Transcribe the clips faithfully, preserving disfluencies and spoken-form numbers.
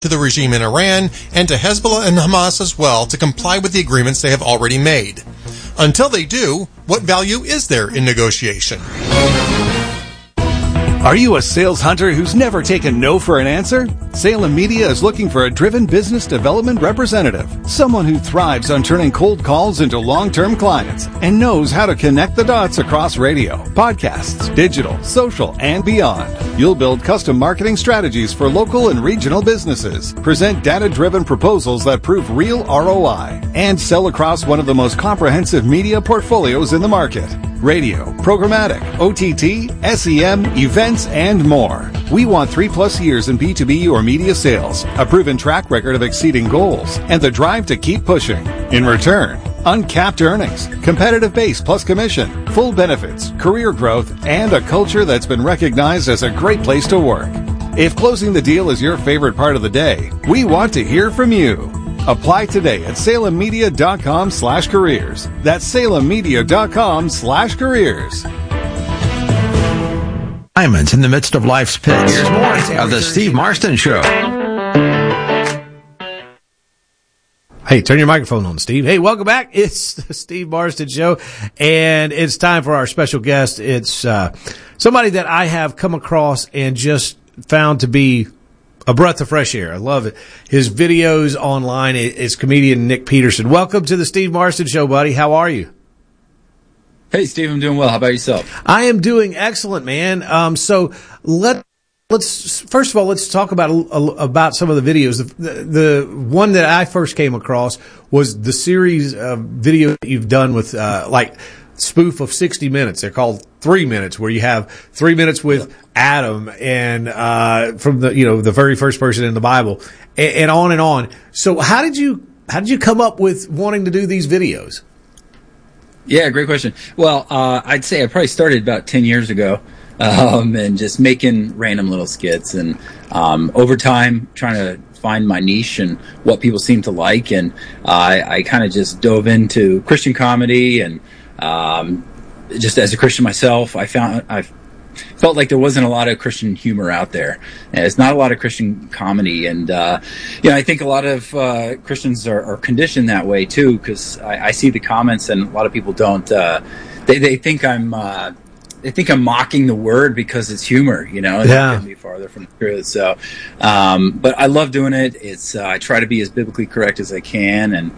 to the regime in Iran and to Hezbollah and Hamas as well to comply with the agreements they have already made. Until they do, what value is there in negotiation? Are you a sales hunter who's never taken no for an answer? Salem Media is looking for a driven business development representative, someone who thrives on turning cold calls into long-term clients and knows how to connect the dots across radio, podcasts, digital, social, and beyond. You'll build custom marketing strategies for local and regional businesses, present data-driven proposals that prove real R O I, and sell across one of the most comprehensive media portfolios in the market. Radio, programmatic, O T T, S E M, events, and more. We want three plus years in B two B or media sales, a proven track record of exceeding goals, and the drive to keep pushing. In return, uncapped earnings, competitive base plus commission, full benefits, career growth, and a culture that's been recognized as a great place to work. If closing the deal is your favorite part of the day, we want to hear from you. Apply today at salemmedia.com slash careers. That's salemmedia.com slash careers. Diamonds in the midst of life's pits. Here's more of the Steve Marston Show. Hey, turn your microphone on, Steve. Hey, welcome back. It's the Steve Marston Show, and it's time for our special guest. It's uh, somebody that I have come across and just found to be a breath of fresh air. I love it. His videos online is comedian Nick Peterson. Welcome to the Steve Marston Show, buddy. How are you? Hey, Steve, I'm doing well. How about yourself? I am doing excellent, man. Um, so let let's first of all let's talk about about some of the videos. The, the, the one that I first came across was the series of videos that you've done with uh, like spoof of sixty minutes. They're called Three Minutes, where you have three minutes with yeah. Adam and uh, from the you know the very first person in the Bible, and, and on and on. So how did you how did you come up with wanting to do these videos? Yeah, great question. Well, uh, I'd say I probably started about ten years ago, um, and just making random little skits, and um, over time trying to find my niche and what people seem to like, and uh, I, I kind of just dove into Christian comedy, and um, just as a Christian myself, I found I felt like there wasn't a lot of Christian humor out there. And it's not a lot of Christian comedy, and uh, you know, I think a lot of uh, Christians are, are conditioned that way too, because I, I see the comments, and a lot of people don't. Uh, they they think I'm uh, they think I'm mocking the word because it's humor, you know. Yeah. It couldn't be farther from the truth. So, um, but I love doing it. It's uh, I try to be as biblically correct as I can, and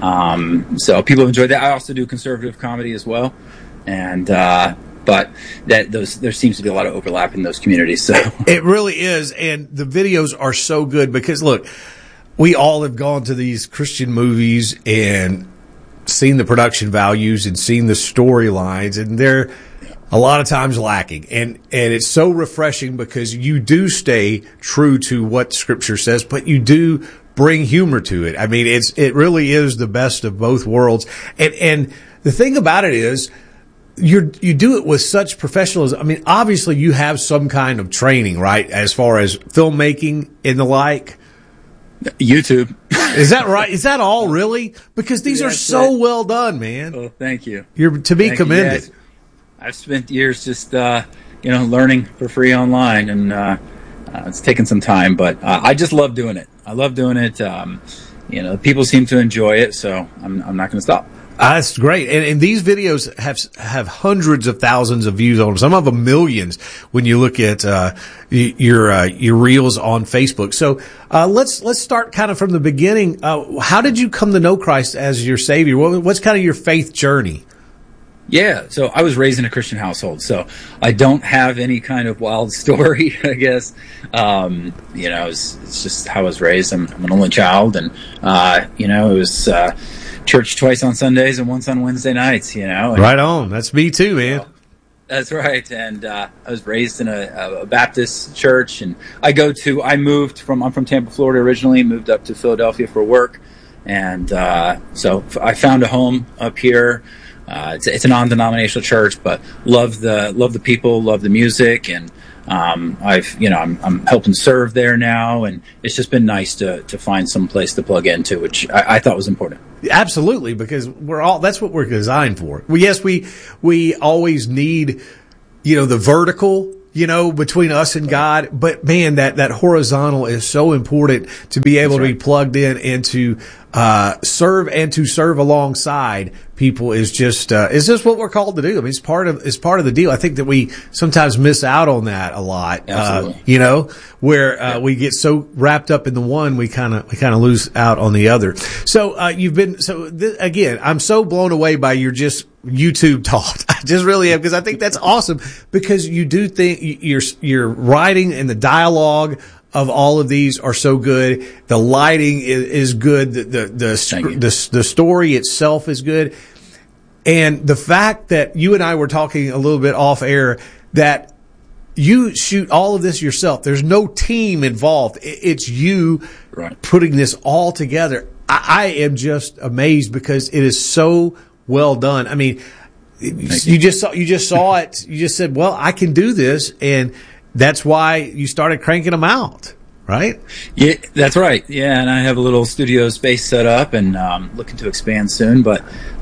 um, so people enjoy that. I also do conservative comedy as well, and. Uh, But that those there seems to be a lot of overlap in those communities. So it really is, and the videos are so good because look, we all have gone to these Christian movies and seen the production values and seen the storylines, and they're a lot of times lacking. And and it's so refreshing because you do stay true to what Scripture says, but you do bring humor to it. I mean, it's it really is the best of both worlds. And and the thing about it is, You you do it with such professionalism. I mean, obviously you have some kind of training, right, as far as filmmaking and the like? YouTube. Is that right? Is that all, really? Because these yeah, are so it. well done, man. Oh, thank you. You're to be thank commended. You, yeah, I've spent years just, uh, you know, learning for free online, and uh, uh, it's taken some time, but uh, I just love doing it. I love doing it. Um, you know, people seem to enjoy it, so I'm, I'm not going to stop. Uh, that's great. And, and these videos have have hundreds of thousands of views on them. Some of them millions when you look at uh, your uh, your reels on Facebook. So uh, let's let's start kind of from the beginning. Uh, how did you come to know Christ as your Savior? What, what's kind of your faith journey? Yeah, so I was raised in a Christian household, so I don't have any kind of wild story, I guess. Um, you know, it's, it's just how I was raised. I'm, I'm an only child, and, uh, you know, it was uh, church twice on Sundays and once on Wednesday nights, you know. And, right on. That's me too, man. So, that's right. And uh, I was raised in a, a Baptist church, and I go to, I moved from, I'm from Tampa, Florida originally, moved up to Philadelphia for work, and uh, so I found a home up here. Uh, it's, it's a non-denominational church, but love the love the people, love the music, and um, I've you know I'm, I'm helping serve there now, and it's just been nice to to find some place to plug into, which I, I thought was important. Absolutely, because we're all that's what we're designed for. Well, yes, we we always need you know the vertical. you know, between us and God. But man, that, that horizontal is so important to be able That's to right. be plugged in and to, uh, serve and to serve alongside people is just, uh, is just what we're called to do. I mean, it's part of, it's part of the deal. I think that we sometimes miss out on that a lot. Absolutely. Uh, you know, where, uh, we get so wrapped up in the one, we kind of, we kind of lose out on the other. So, uh, you've been, so th- again, I'm so blown away by your just YouTube taught. I just really am, because I think that's awesome, because you do think your, your writing and the dialogue of all of these are so good. The lighting is, is good. The, the, the, Thank you. the, the story itself is good. And the fact that you and I were talking a little bit off air, that you shoot all of this yourself. There's no team involved. It- It's you Right. putting this all together. I, I am just amazed because it is so well done. I mean, you just saw, you just saw it. You just said, well, I can do this. And that's why you started cranking them out, right? Yeah, that's right. Yeah, and I have a little studio space set up, and um, looking to expand soon. But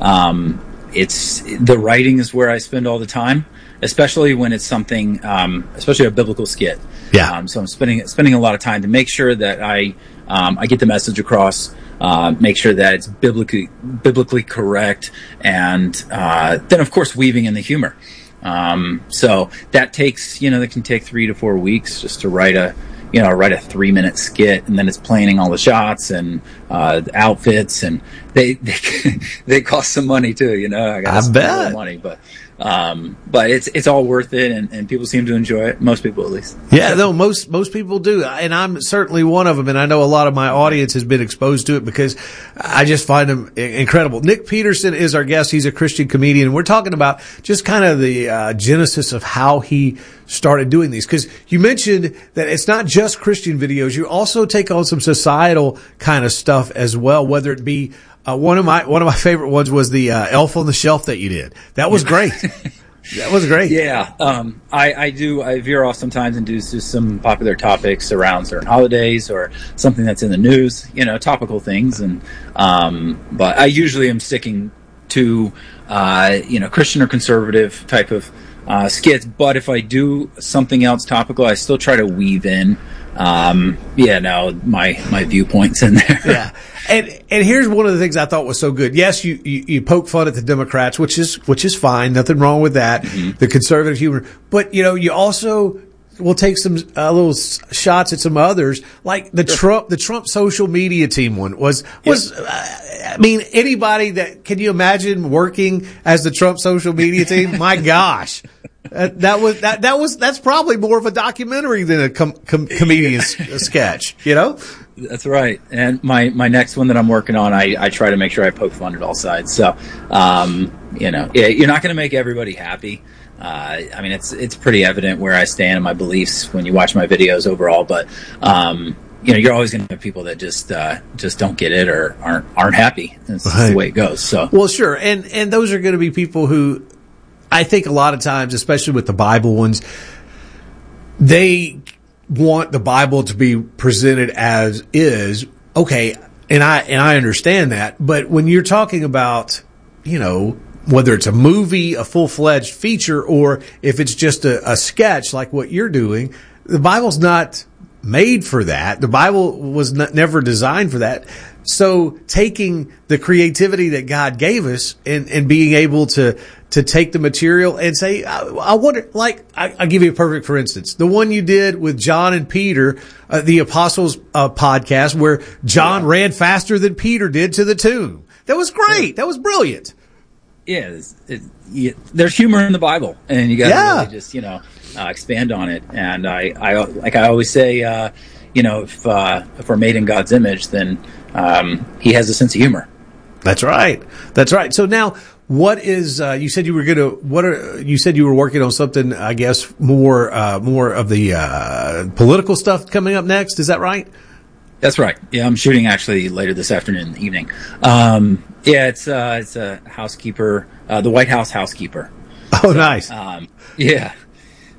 um, it's the writing is where I spend all the time, especially when it's something, um, especially a biblical skit. Yeah. Um, so I'm spending spending a lot of time to make sure that I um, I get the message across. Uh, make sure that it's biblically biblically correct, and uh, then of course weaving in the humor. Um, so that takes, you know, that can take three to four weeks just to write a, you know, write a three minute skit, and then it's planning all the shots and, uh, the outfits, and they, they, they cost some money too, you know, I got I to spend a bet. little money, but, um, but it's, it's all worth it, and, and people seem to enjoy it. Most people, at least. Yeah, no, most most people do, and I'm certainly one of them. And I know a lot of my audience has been exposed to it because I just find them i- incredible. Nick Peterson is our guest. He's a Christian comedian, and we're talking about just kind of the uh, genesis of how he started doing these. Because you mentioned that it's not just Christian videos; you also take on some societal kind of stuff as well. Whether it be uh, one of my one of my favorite ones was the uh, Elf on the Shelf that you did. That was great. That was great. Yeah, um, I, I do. I veer off sometimes and do s- some popular topics around certain holidays or something that's in the news. You know, topical things, and um, but I usually am sticking to uh, you know Christian or conservative type of uh, skits. But if I do something else topical, I still try to weave in. Um, yeah, no, my my viewpoints in there. Yeah. And and here's one of the things I thought was so good. Yes, you, you, you poke fun at the Democrats, which is which is fine. Nothing wrong with that. Mm-hmm. The conservative humor. But, you know, you also will take some uh, little s- shots at some others, like the Trump the Trump social media team one was was uh, I mean, anybody that can you imagine working as the Trump social media team? My gosh. Uh, that was that that was that's probably more of a documentary than a com- com- comedian's sketch, you know? That's right. And my, my next one that I'm working on, I, I try to make sure I poke fun at all sides. So, um, you know, yeah, you're not going to make everybody happy. Uh, I mean, it's it's pretty evident where I stand and my beliefs when you watch my videos overall. But um, you know, you're always going to have people that just uh, just don't get it or aren't aren't happy. That's just Right. the way it goes. So, Well, sure. And and those are going to be people who I think a lot of times, especially with the Bible ones, they want the Bible to be presented as is. Okay, and I and I understand that, but when you're talking about, you know, whether it's a movie, a full-fledged feature, or if it's just a, a sketch like what you're doing, the Bible's not made for that. The Bible was not, never designed for that. So taking the creativity that God gave us and, and being able to to take the material and say, I, I wonder, like, I, I'll give you a perfect for instance. The one you did with John and Peter, uh, the Apostles uh, podcast, where John yeah. ran faster than Peter did to the tomb. That was great. That was brilliant. Yeah, it's, it, you, there's humor in the Bible, and you got to Yeah. really just, you know, uh, expand on it. And I, I, like I always say, uh, you know, if uh, if we're made in God's image, then um, He has a sense of humor. That's right. That's right. So now, what is? Uh, you said you were going to. What are? You said you were working on something. I guess more, uh, more of the uh, political stuff coming up next. Is that right? That's right. Yeah, I'm shooting actually later this afternoon in the evening. Um, yeah, it's uh, it's a housekeeper, uh, the White House housekeeper. Oh, nice. Um, yeah.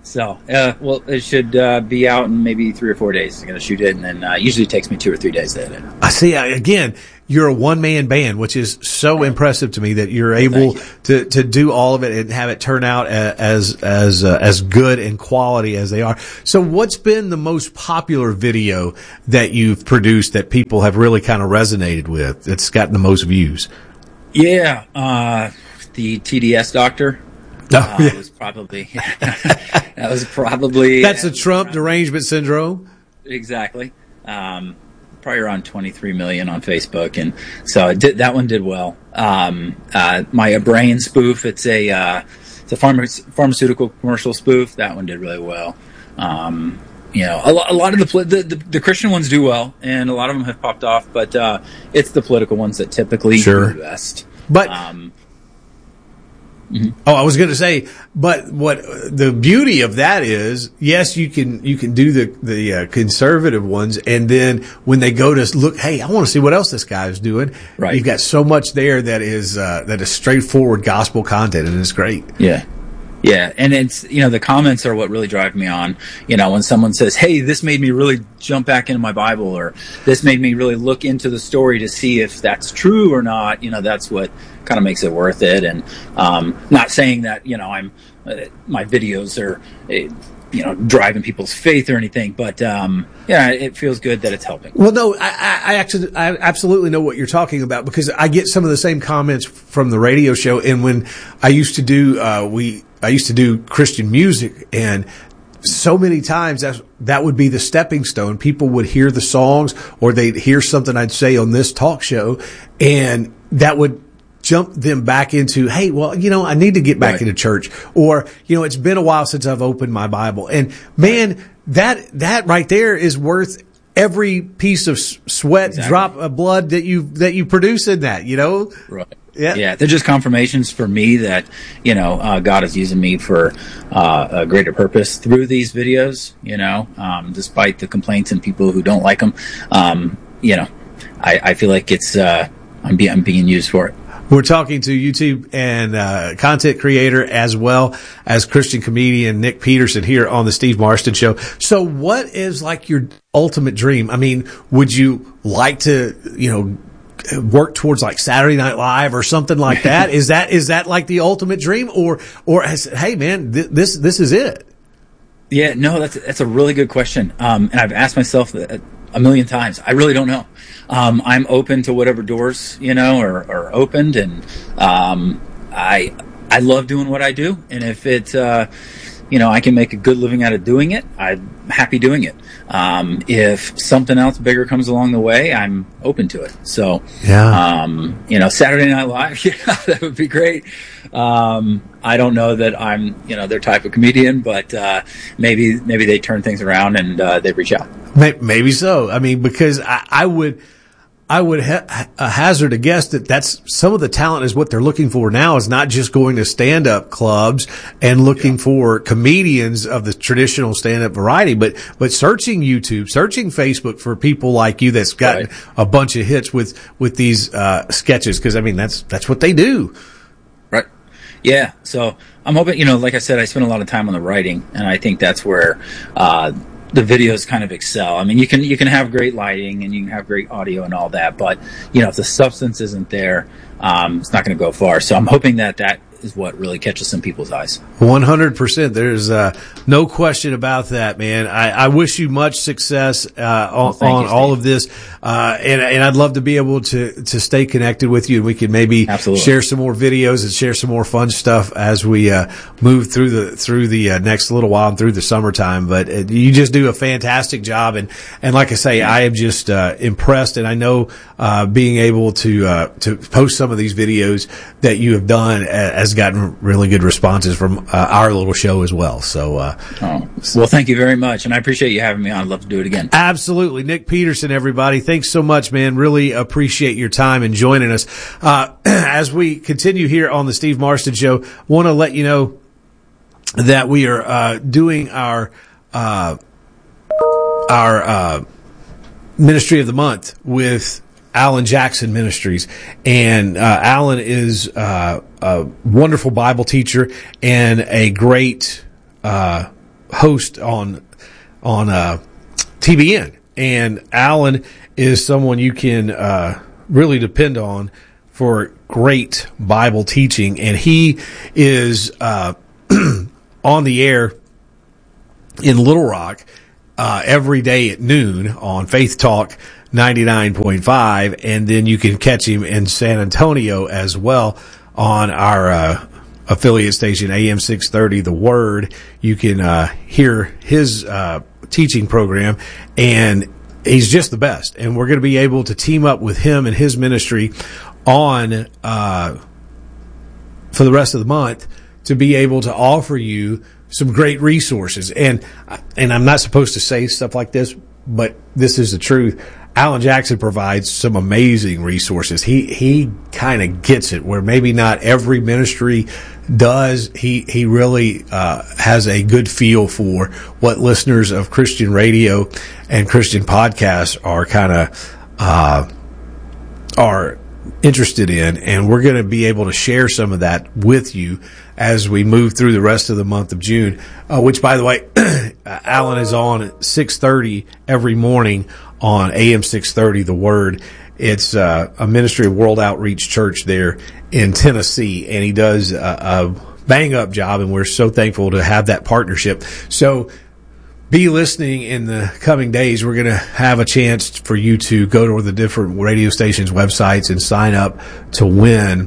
So, uh, well, it should uh, be out in maybe three or four days. I'm going to shoot it, and then uh, usually it takes me two or three days to edit. I see. Again, you're a one-man band, which is so impressive to me that you're able you. to, to do all of it and have it turn out as as uh, as good and quality as they are. So, what's been the most popular video that you've produced that people have really kind of resonated with? That's gotten the most views. Yeah, uh, the T D S doctor. Oh, uh, yeah. was probably that was probably that's the Trump around, derangement syndrome. Exactly. Um, probably around twenty-three million on Facebook, and so it did, that one did well. Um, uh, my brain spoof, it's a uh, it's a pharma- pharmaceutical commercial spoof. That one did really well. Um, you know, a, lo- a lot of the, the, the the Christian ones do well, and a lot of them have popped off. But uh, it's the political ones that typically Sure. do best. But Um, Mm-hmm. Oh, I was going to say, but what the beauty of that is, yes, you can you can do the the uh, conservative ones, and then when they go to look, hey, I want to see what else this guy is doing. Right. You've got so much there that is uh, that is straightforward gospel content, and it's great. Yeah. Yeah. And it's, you know, the comments are what really drive me on. You know, when someone says, hey, this made me really jump back into my Bible, or this made me really look into the story to see if that's true or not, you know, that's what kind of makes it worth it. And, um, not saying that, you know, I'm, uh, my videos are, uh, you know, driving people's faith or anything, but, um, yeah, it feels good that it's helping. Well, no, I, I, I actually, I absolutely know what you're talking about, because I get some of the same comments from the radio show. And when I used to do, uh, we, I used to do Christian music, and so many times that that would be the stepping stone. People would hear the songs, or they'd hear something I'd say on this talk show, and that would jump them back into, hey, well, you know, I need to get back Right. into church, or, you know, it's been a while since I've opened my Bible. And man, that, that right there is worth every piece of s- sweat, Exactly. drop of blood that you, that you produce in that, you know? Right. Yeah. Yeah. They're just confirmations for me that, you know, uh, God is using me for uh, a greater purpose through these videos, you know, um, despite the complaints and people who don't like them. Um, you know, I, I feel like it's, uh, I'm, be- I'm being used for it. We're talking to YouTube and uh, content creator as well as Christian comedian Nick Peterson here on the Steve Marston Show. So what is like your ultimate dream? I mean, would you like to, you know, work towards like Saturday Night Live or something like that? Is that, is that like the ultimate dream, or, or has, hey man, th- this, this is it? Yeah, no, that's, that's a really good question. Um, and I've asked myself that a million times. I really don't know. Um, I'm open to whatever doors, you know, are, are opened, and, um, I, I love doing what I do. And if it, uh, you know, I can make a good living out of doing it, I'm happy doing it. Um, if something else bigger comes along the way, I'm open to it. So, Yeah. um, you know, Saturday Night Live, yeah, that would be great. Um, I don't know that I'm, you know, their type of comedian, but, uh, maybe, maybe they turn things around and, uh, they reach out. Maybe so. I mean, because I, I would, I would ha- hazard a guess that that's some of the talent is what they're looking for now, is not just going to stand-up clubs and looking yeah. for comedians of the traditional stand-up variety, but, but searching YouTube, searching Facebook for people like you that's gotten right. a bunch of hits with, with these, uh, sketches. Cause I mean, that's, that's what they do. Right. Yeah. So I'm hoping, you know, like I said, I spend a lot of time on the writing, and I think that's where, uh, the videos kind of excel. I mean, you can, you can have great lighting and you can have great audio and all that, but, you know, if the substance isn't there, um, it's not going to go far. So I'm hoping that that is what really catches some people's eyes. one hundred percent. There's, uh, no question about that, man. I, I wish you much success, uh, on, well, on you, all of this. Uh, and, and I'd love to be able to, to stay connected with you, and we can maybe Absolutely. share some more videos and share some more fun stuff as we, uh, move through the, through the uh, next little while and through the summertime. But uh, you just do a fantastic job. And, and like I say, I am just, uh, impressed. And I know, uh, being able to, uh, to post some of these videos that you have done has gotten really good responses from uh, our little show as well. So, uh, oh, well, thank you very much. And I appreciate you having me on. I'd love to do it again. Absolutely. Nick Peterson, everybody. Thanks so much, man. Really appreciate your time and joining us. Uh, as we continue here on the Steve Marston Show, want to let you know that we are, uh, doing our, uh, our, uh, Ministry of the Month with Alan Jackson Ministries. And, uh, Alan is, uh, a wonderful Bible teacher and a great, uh, host on on uh, T B N. And Alan is someone you can uh, really depend on for great Bible teaching. And he is uh, on the air in Little Rock uh, every day at noon on Faith Talk ninety-nine point five. And then you can catch him in San Antonio as well on our uh, affiliate station, A M six thirty, The Word. You can uh, hear his uh teaching program, and he's just the best. And we're going to be able to team up with him and his ministry on uh for the rest of the month to be able to offer you some great resources. And and I'm not supposed to say stuff like this, but this is the truth. Alan Jackson provides some amazing resources. He he kind of gets it where maybe not every ministry does. He he really uh, has a good feel for what listeners of Christian radio and Christian podcasts are kind of uh, are interested in, and we're going to be able to share some of that with you as we move through the rest of the month of June. Uh, which, by the way, Alan is on at six thirty every morning on A M six thirty, The Word. It's uh, a ministry of World Outreach Church there in Tennessee, and he does a, a bang-up job, and we're so thankful to have that partnership. So be listening in the coming days. We're going to have a chance for you to go to the different radio stations' websites and sign up to win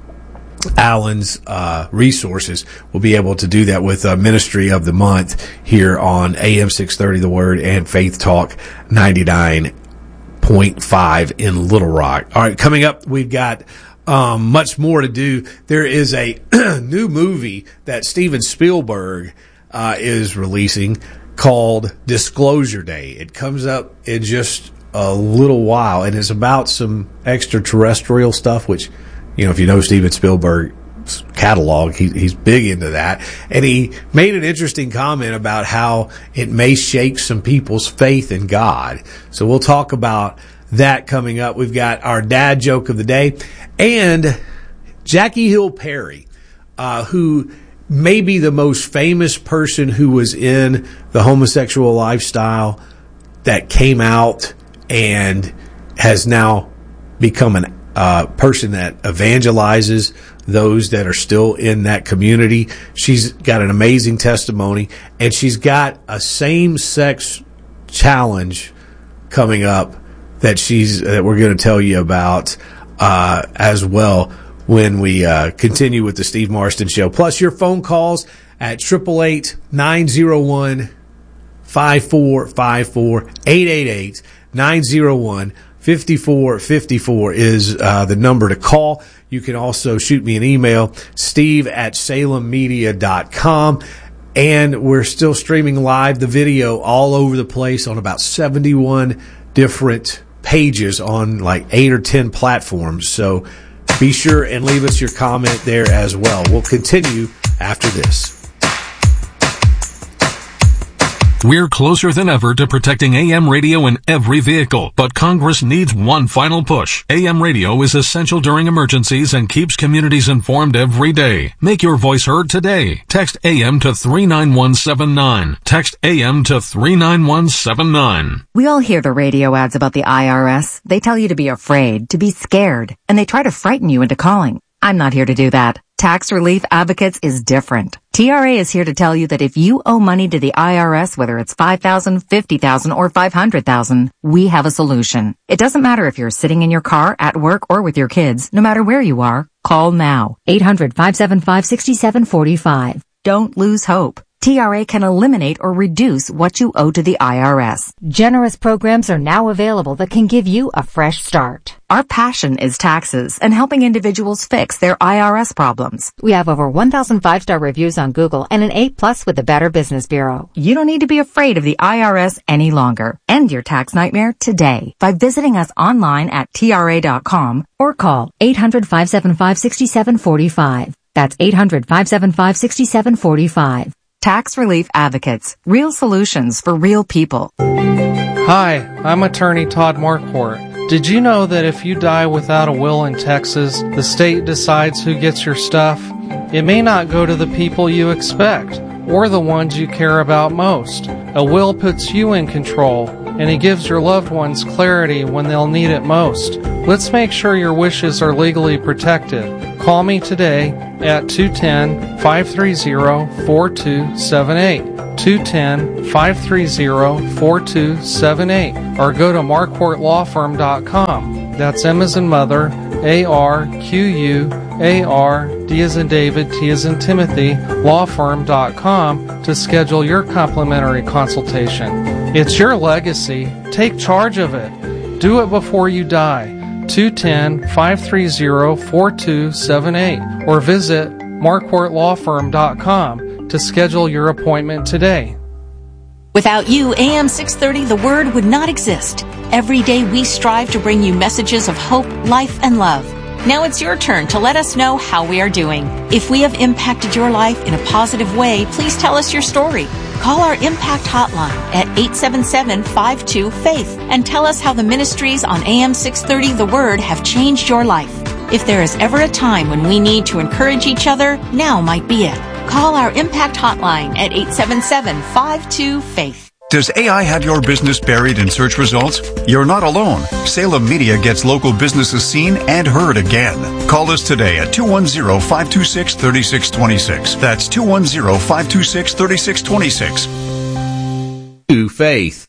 Alan's uh, resources. We'll be able to do that with uh, Ministry of the Month here on A M six thirty, The Word, and Faith Talk ninety-nine point five in Little Rock. All right, coming up, we've got um, much more to do. There is a new movie that Steven Spielberg uh, is releasing called Disclosure Day. It comes up in just a little while, and it's about some extraterrestrial stuff, which, you know, if you know Steven Spielberg's catalog, he, he's big into that. And he made an interesting comment about how it may shake some people's faith in God. So we'll talk about that coming up. We've got our dad joke of the day, and Jackie Hill Perry, uh, who may be the most famous person who was in the homosexual lifestyle that came out and has now become an Uh, person that evangelizes those that are still in that community. She's got an amazing testimony, and she's got a same-sex challenge coming up that she's that we're going to tell you about uh, as well when we uh, continue with the Steve Marston Show. Plus, your phone calls at eight eight eight, nine oh one, five four five four, eight eight eight, nine oh one, five four five four is uh, the number to call. You can also shoot me an email, steve at salem media dot com. And we're still streaming live the video all over the place on about seventy-one different pages on like eight or ten platforms. So be sure and leave us your comment there as well. We'll continue after this. We're closer than ever to protecting A M radio in every vehicle, but Congress needs one final push. A M radio is essential during emergencies and keeps communities informed every day. Make your voice heard today. Text A M to three nine one seven nine. Text A M to three nine one seven nine. We all hear the radio ads about the I R S. They tell you to be afraid, to be scared, and they try to frighten you into calling. I'm not here to do that. Tax Relief Advocates is different. T R A is here to tell you that if you owe money to the I R S, whether it's five thousand dollars, fifty thousand dollars, or five hundred thousand dollars, we have a solution. It doesn't matter if you're sitting in your car, at work, or with your kids. No matter where you are, call now. eight hundred, five seven five, six seven four five. Don't lose hope. T R A can eliminate or reduce what you owe to the I R S. Generous programs are now available that can give you a fresh start. Our passion is taxes and helping individuals fix their I R S problems. We have over one thousand five-star reviews on Google and an A plus with the Better Business Bureau. You don't need to be afraid of the I R S any longer. End your tax nightmare today by visiting us online at T R A dot com or call eight hundred, five seven five, six seven four five. That's eight hundred, five seven five, six seven four five. Tax Relief Advocates. Real solutions for real people. Hi, I'm attorney Todd Marquardt. Did you know that if you die without a will in Texas, the state decides who gets your stuff? It may not go to the people you expect, or the ones you care about most. A will puts you in control, and it gives your loved ones clarity when they'll need it most. Let's make sure your wishes are legally protected. Call me today at two one zero, five three zero, four two seven eight, two one zero, five three zero, four two seven eight, or go to marquardt law firm dot com. That's M as in mother, A R Q U A R, D as in David, T as in Timothy, law firm dot com to schedule your complimentary consultation. It's your legacy. Take charge of it. Do it before you die. two one zero, five three zero, four two seven eight or visit marquardt law firm dot com to schedule your appointment today. Without you, A M six thirty The Word would not exist. Every day we strive to bring you messages of hope, life, and love. Now it's your turn to let us know how we are doing. If we have impacted your life in a positive way, please tell us your story. Call our Impact Hotline at eight seven seven, five two, FAITH and tell us how the ministries on A M six thirty The Word have changed your life. If there is ever a time when we need to encourage each other, now might be it. Call our Impact Hotline at eight seven seven, five two, FAITH. Does A I have your business buried in search results? You're not alone. Salem Media gets local businesses seen and heard again. Call us today at two one zero, five two six, three six two six. That's two one zero, five two six, three six two six. To Faith.